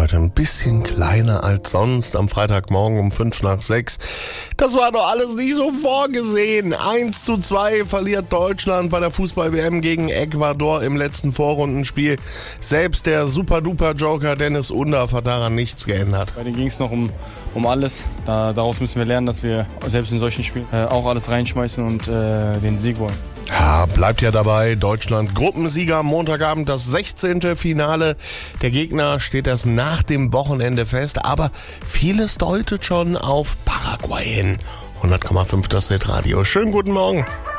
heute ein bisschen kleiner als sonst am Freitagmorgen um 5:05. Das war doch alles nicht so vorgesehen. 1:2 verliert Deutschland bei der Fußball-WM gegen Ecuador im letzten Vorrundenspiel. Selbst der Super-Duper-Joker Dennis Undaff hat daran nichts geändert. Bei denen ging es noch um alles. Daraus müssen wir lernen, dass wir selbst in solchen Spielen auch alles reinschmeißen und den Sieg wollen. Ja, bleibt ja dabei. Deutschland Gruppensieger, Montagabend das 16. Finale. Der Gegner steht erst nach dem Wochenende fest, aber vieles deutet schon auf Paraguay hin. 100,5 das Hitradio. Schönen guten Morgen.